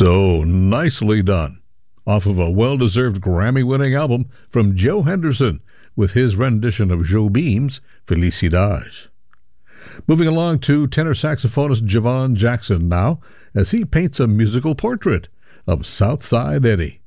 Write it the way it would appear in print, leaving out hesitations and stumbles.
So nicely done. Off of a well-deserved Grammy-winning album from Joe Henderson with his rendition of Jobim's Felicidade. Moving along to tenor saxophonist Javon Jackson now, as he paints a musical portrait of Southside Eddie.